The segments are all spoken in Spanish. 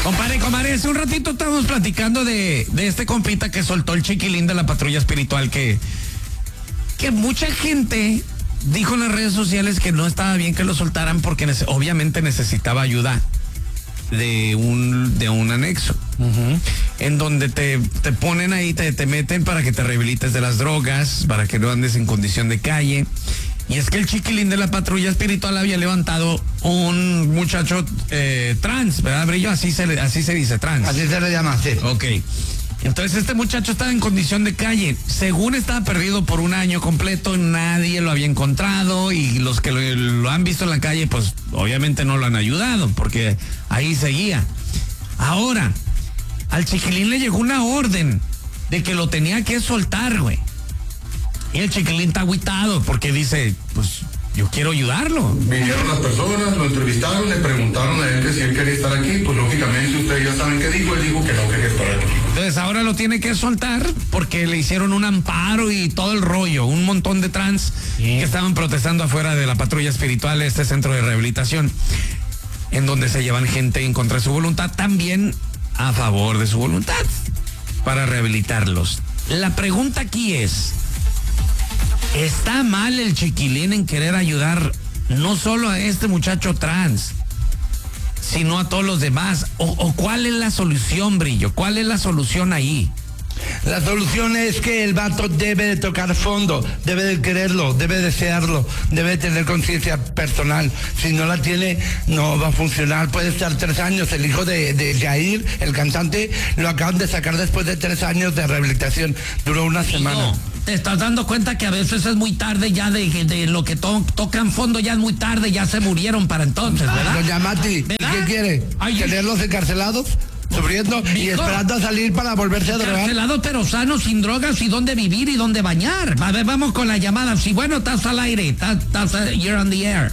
Compadre, hace un ratito estábamos platicando de este compita que soltó el chiquilín de la patrulla espiritual, que mucha gente dijo en las redes sociales que no estaba bien que lo soltaran porque obviamente necesitaba ayuda de un anexo, en donde te ponen ahí, te meten para que te rehabilites de las drogas, para que no andes en condición de calle. Y es que el chiquilín de la patrulla espiritual había levantado un muchacho trans, ¿verdad, Brillo? Así se dice, trans. Así se le llama, sí. Ok. Entonces este muchacho estaba en condición de calle. Según estaba perdido por un año completo, nadie lo había encontrado y los que lo han visto en la calle, pues obviamente no lo han ayudado porque ahí seguía. Ahora, al chiquilín le llegó una orden de que lo tenía que soltar, güey. Y el chiquilín está agüitado porque dice, pues yo quiero ayudarlo. Vinieron las personas, lo entrevistaron, le preguntaron a él que si él quería estar aquí, pues lógicamente ustedes ya saben qué dijo, él dijo que no quería estar aquí. Entonces ahora lo tiene que soltar porque le hicieron un amparo y todo el rollo, un montón de trans que estaban protestando afuera de la patrulla espiritual, este centro de rehabilitación, en donde se llevan gente en contra de su voluntad, también a favor de su voluntad, para rehabilitarlos. La pregunta aquí es, ¿está mal el chiquilín en querer ayudar no solo a este muchacho trans, sino a todos los demás? ¿O cuál es la solución, Brillo? ¿Cuál es la solución ahí? La solución es que el vato debe de tocar fondo, debe de quererlo, debe de desearlo, debe de tener conciencia personal. Si no la tiene, no va a funcionar. Puede estar 3 años. El hijo de Jair, el cantante, lo acaban de sacar después de 3 años de rehabilitación. Duró una semana. No, te estás dando cuenta que a veces es muy tarde ya de lo que tocan fondo, ya es muy tarde, ya se murieron para entonces, ¿verdad? Doña Mati, ¿verdad? ¿Qué quiere? ¿Tenerlos encarcelados? Sufriendo y esperando a salir para volverse a drogar. Encarcelados pero sanos, sin drogas, y dónde vivir y dónde bañar. A ver, vamos con la llamada. Si bueno, estás al aire, you're on the air.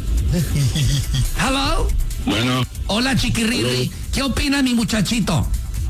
Hello. Bueno. Hola, Chiquirri. ¿Qué opina mi muchachito?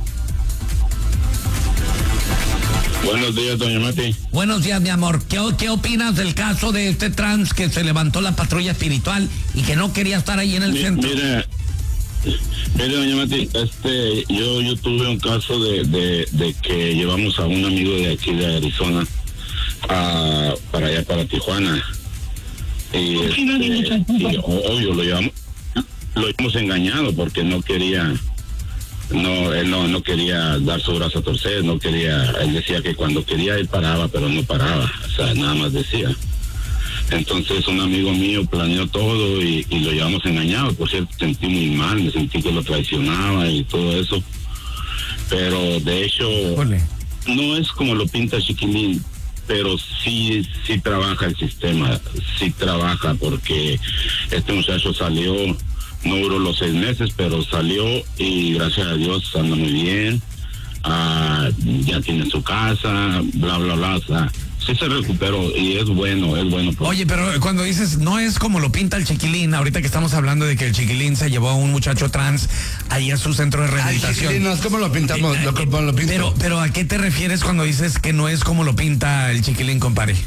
Buenos días, doña Mati. Buenos días, mi amor. ¿Qué opinas del caso de este trans que se levantó la patrulla espiritual y que no quería estar ahí en el centro? Mire, doña Mati, yo tuve un caso de que llevamos a un amigo de aquí de Arizona para allá, para Tijuana. Y obvio, lo llevamos engañado porque no quería, él no quería dar su brazo a torcer, no quería, él decía que cuando quería él paraba, pero no paraba, o sea, nada más decía. Entonces un amigo mío planeó todo y lo llevamos engañado. Por cierto, sentí muy mal, me sentí que lo traicionaba y todo eso. Pero de hecho, no es como lo pinta Chiquilín, pero sí trabaja el sistema, sí trabaja, porque este muchacho salió, no duró los 6 meses, pero salió y gracias a Dios anda muy bien, ya tiene su casa, bla, bla, bla, o sea, sí se recuperó y es bueno. Oye, pero cuando dices no es como lo pinta el Chiquilín, ahorita que estamos hablando de que el Chiquilín se llevó a un muchacho trans ahí a su centro de rehabilitación. Sí, no es como lo pintamos, como lo pinto. Pero ¿a qué te refieres cuando dices que no es como lo pinta el Chiquilín, compadre?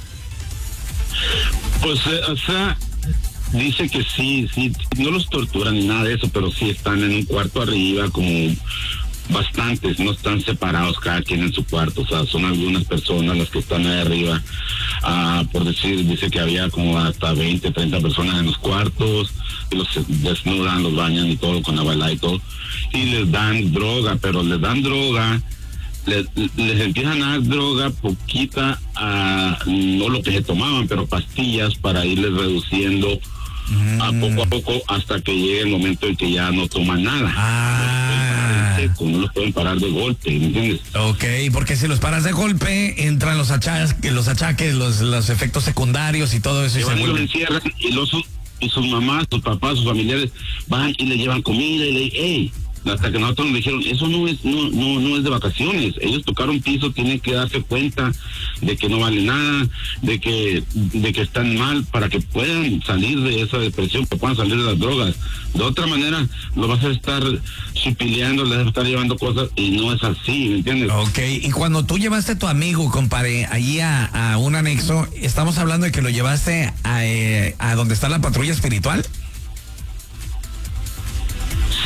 Pues, o sea, dice que sí, no los torturan ni nada de eso, pero sí están en un cuarto arriba como bastantes, no están separados cada quien en su cuarto, o sea, son algunas personas las que están ahí arriba, por decir, dice que había como hasta 20, 30 personas en los cuartos, y los desnudan, los bañan y todo con la bala y todo, y les dan droga, pero les dan droga, les empiezan a dar droga poquita, no lo que se tomaban, pero pastillas para irles reduciendo poco a poco hasta que llegue el momento en que ya no toman nada. No los pueden parar de golpe, ¿me entiendes? Ok, porque si los paras de golpe, entran los achaques, los efectos secundarios y todo eso. Y los encierran y sus mamás, sus papás, sus familiares van y le llevan comida y le dicen, hey, hasta que nosotros nos dijeron, eso no es de vacaciones, ellos tocaron piso, tienen que darse cuenta de que no vale nada, de que están mal, para que puedan salir de esa depresión, que puedan salir de las drogas. De otra manera lo vas a estar chipileando, le vas a estar llevando cosas y no es así, ¿me entiendes? Ok, y cuando tú llevaste a tu amigo, compadre, allí a un anexo, estamos hablando de que lo llevaste a donde está la patrulla espiritual.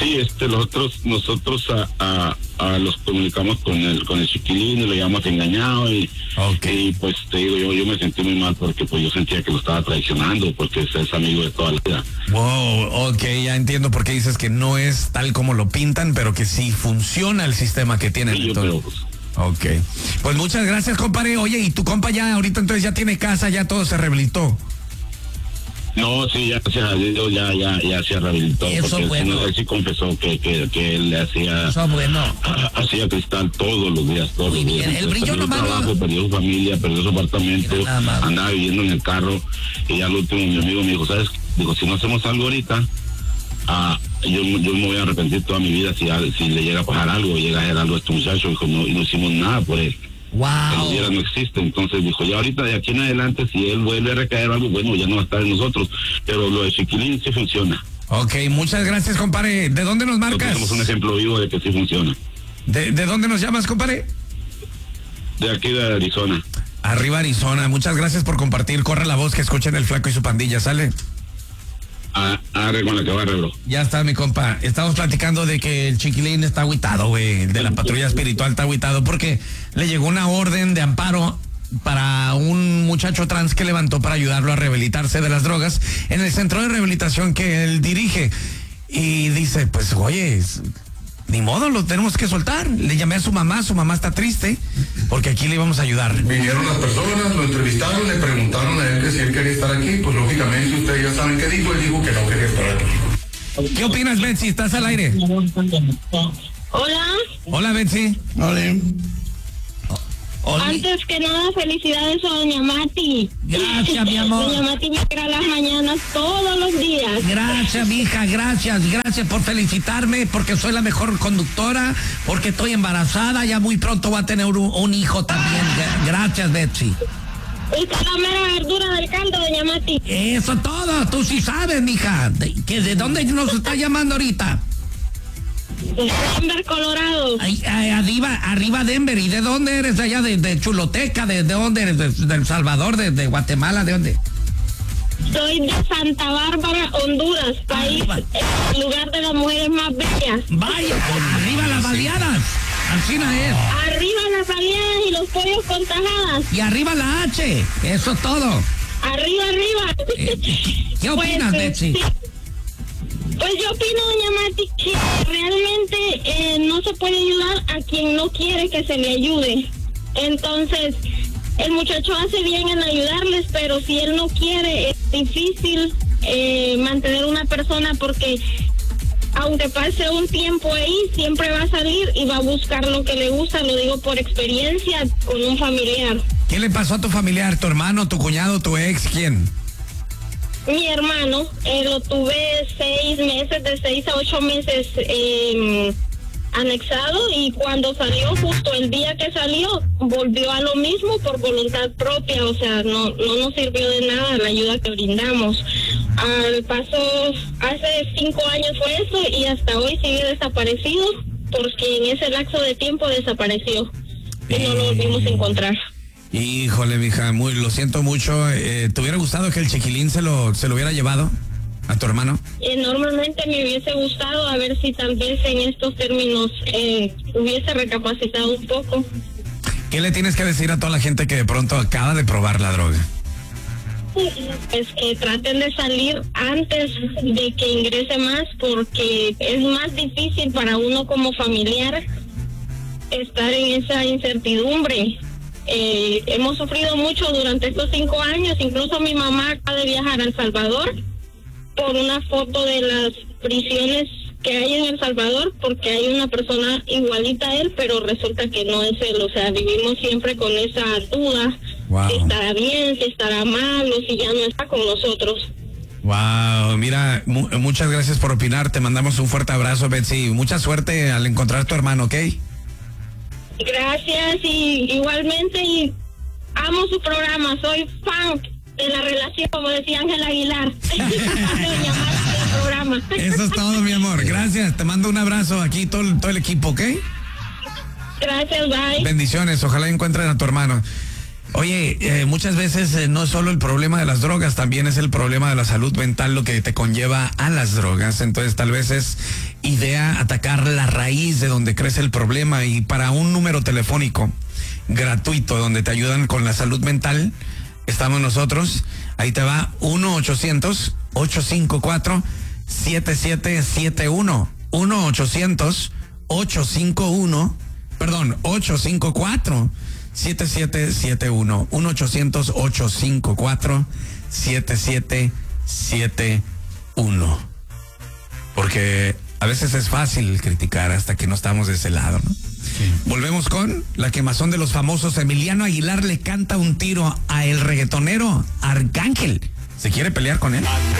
Sí, nosotros los comunicamos con el chiquilín y lo llamamos engañado y pues te digo, yo me sentí muy mal porque pues yo sentía que lo estaba traicionando porque es amigo de toda la vida. Wow, ok, ya entiendo por qué dices que no es tal como lo pintan, pero que sí funciona el sistema que tienen. Sí, Ok, pues muchas gracias, compadre. Oye, y tu compa ya ahorita entonces ya tiene casa, ya todo se rehabilitó. No, sí, ya se rehabilitó. Eso porque bueno. él sí confesó que él le hacía Eso bueno. hacía cristal todos los días. Muy bien, Entonces, el brillo perdió nomás trabajo, perdió su familia, perdió su apartamento, Mira, nada más. andaba viviendo en el carro y al último mi amigo me dijo, ¿sabes? Digo, si no hacemos algo ahorita, yo me voy a arrepentir toda mi vida si le llega a pasar algo, llega a hacer algo a este muchacho. Dijo, no hicimos nada por él. Wow. El dinero no existe, entonces dijo, ya ahorita de aquí en adelante, si él vuelve a recaer algo, bueno, ya no va a estar en nosotros, pero lo de Chiquilín sí funciona. Ok, muchas gracias, compadre. ¿De dónde nos marcas? Tenemos un ejemplo vivo de que sí funciona. ¿De dónde nos llamas, compadre? De aquí de Arizona. Arriba Arizona, muchas gracias por compartir. Corre la voz que escuchen el Flaco y su pandilla, ¿sale? Arre con la que va, bro. Ya está, mi compa. Estamos platicando de que el chiquilín está agüitado, güey. De la patrulla espiritual está agüitado porque le llegó una orden de amparo para un muchacho trans que levantó para ayudarlo a rehabilitarse de las drogas en el centro de rehabilitación que él dirige. Y dice, pues, oye, ni modo, lo tenemos que soltar. Le llamé a su mamá está triste porque aquí le íbamos a ayudar. Vinieron las personas, lo entrevistaron, le preguntaron a él que si él quería estar aquí, pues lógicamente ustedes ya saben qué dijo, él dijo que no quería estar aquí. ¿Qué opinas, Betsy? ¿Estás al aire? Hola. Hola, Betsy. Hola. Antes que nada, felicidades a doña Mati. Gracias, mi amor. Doña Mati me crea las mañanas todos los días. Gracias, mija, gracias por felicitarme, porque soy la mejor conductora, porque estoy embarazada, ya muy pronto voy a tener un hijo también. Gracias, Betsy. Usted es la mera verdura del caldo, doña Mati. Eso todo, tú sí sabes, mija. ¿De dónde nos está llamando ahorita? Denver, Colorado. Arriba Denver. ¿Y de dónde eres? Allá de Chuloteca, ¿de dónde eres? ¿De El Salvador, de Guatemala? ¿De dónde? Soy de Santa Bárbara, Honduras, país, el lugar de las mujeres más bellas. Vaya, arriba las baleadas. Alcina es. Arriba las baleadas y los pollos con tajadas. Y arriba la H. Eso es todo. Arriba. ¿Qué opinas, Pues, Betsy? sí. Pues yo opino, doña Mati, que realmente no se puede ayudar a quien no quiere que se le ayude. Entonces, el muchacho hace bien en ayudarles, pero si él no quiere, es difícil mantener una persona porque aunque pase un tiempo ahí, siempre va a salir y va a buscar lo que le gusta, lo digo por experiencia con un familiar. ¿Qué le pasó a tu familiar? ¿Tu hermano, tu cuñado, tu ex? ¿Quién? Mi hermano, lo tuve 6 meses, de 6 a 8 meses anexado, y cuando salió, justo el día que salió, volvió a lo mismo por voluntad propia, o sea, no nos sirvió de nada la ayuda que brindamos. Pasó, hace 5 años fue eso, y hasta hoy sigue desaparecido, porque en ese lapso de tiempo desapareció y no lo volvimos a encontrar. Híjole, mija, lo siento mucho. ¿Te hubiera gustado que el chiquilín se lo hubiera llevado a tu hermano? Normalmente me hubiese gustado a ver si tal vez en estos términos hubiese recapacitado un poco. ¿Qué le tienes que decir a toda la gente que de pronto acaba de probar la droga? Es que traten de salir antes de que ingrese más, porque es más difícil para uno como familiar estar en esa incertidumbre. Hemos sufrido mucho durante estos 5 años, incluso mi mamá acaba de viajar a El Salvador por una foto de las prisiones que hay en El Salvador, porque hay una persona igualita a él, pero resulta que no es él, o sea, vivimos siempre con esa duda, wow, si estará bien, si estará mal, o si ya no está con nosotros. Wow, mira, muchas gracias por opinar, te mandamos un fuerte abrazo, Betsy, mucha suerte al encontrar a tu hermano, ¿ok? Gracias, y igualmente, y amo su programa, soy fan de la relación, como decía Ángel Aguilar. Programa. Eso es todo, mi amor, gracias, te mando un abrazo aquí, todo el equipo, ¿ok? Gracias, bye. Bendiciones, ojalá encuentren a tu hermano. Oye, muchas veces no es solo el problema de las drogas, también es el problema de la salud mental lo que te conlleva a las drogas. Entonces tal vez es idea atacar la raíz de donde crece el problema, y para un número telefónico gratuito donde te ayudan con la salud mental, estamos nosotros. Ahí te va 1-800-854-7771. 854-7771. 1-800-854-7771. Porque a veces es fácil criticar hasta que no estamos de ese lado, ¿no? Sí. Volvemos con la quemazón de los famosos. Emiliano Aguilar le canta un tiro a el reggaetonero Arcángel. ¿Se quiere pelear con él?